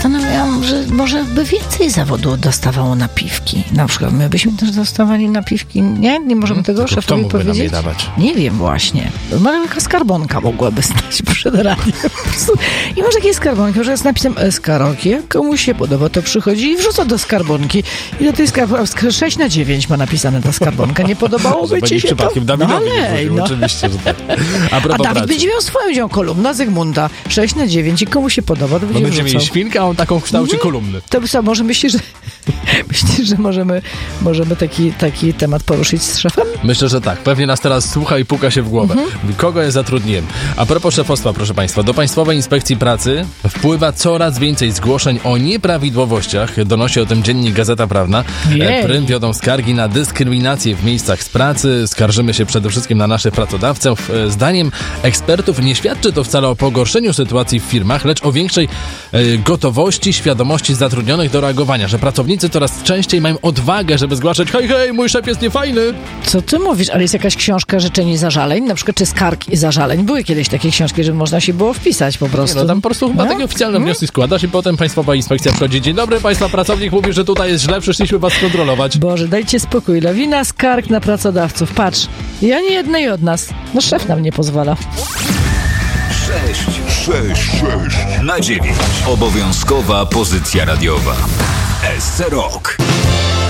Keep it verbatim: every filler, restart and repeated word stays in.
zastanawiałam, że może by więcej zawodu dostawało napiwki. Na przykład my byśmy też dostawali napiwki. Nie? Nie możemy tego Tylko szefowi kto mógłby powiedzieć? nam je dawać? Nie wiem właśnie. Może jaka skarbonka mogłaby stać przed radiem. I może jakieś skarbonki, może z napisem Eskaroki. Jak komuś się podoba, to przychodzi i wrzuca do skarbonki. I do tej skarbonki sześć na dziewięć ma napisane ta skarbonka. Nie podobałoby ci się przypadkiem to? Dawidowi No, ale, no. no. Oczywiście, że tak. A, A propos Dawid pracy. będzie miał swoją dział kolumna Zygmunta. sześć na dziewięć i komu się podoba, to No będzie będziemy wrzucał. mieli świnkę, a on taką w kształcie Mhm. kolumny. To co, może myślisz, że myślisz, że możemy, możemy taki, taki temat poruszyć z szefem? Myślę, że tak. Pewnie nas teraz słucha i puka się w głowę. Mhm. Kogo ja zatrudniłem? A propos szefostwa, proszę Państwa, do Państwowej Inspekcji Pracy wpływa coraz więcej zgłoszeń o nieprawidłowościach. Donosi o tym dziennik Gazeta Prawna. Jej. Prym wiodą skargi na dyskryminację w miejscach z pracy. Skarżymy się przede wszystkim na naszych pracodawców. Zdaniem ekspertów nie świadczy to wcale o pogorszeniu sytuacji w firmach, lecz o większej e, gotowości, świadomości zatrudnionych do reagowania, że pracownicy coraz częściej mają odwagę, żeby zgłaszać: hej, hej, mój szef jest niefajny. Co ty mówisz? Ale jest jakaś książka życzeń i zażaleń? Na przykład czy skarg i zażaleń? Były kiedyś takie książki, żeby można się było wpisać po prostu. Nie, no tam po prostu chyba No? takie oficjalne wnioski składasz i potem Państwowa Inspekcja przychodzi: dzień dobry, Państwa pracownik mówi, że tutaj jest źle, przyszliśmy Was skontrolować. Boże, dajcie spokój. Lawina skarg na pracodawców. Patrz, i ani jednej od nas. No szef nam nie pozwala. sześć, sześć, sześć na dziewięć. Obowiązkowa pozycja radiowa. S C Rock.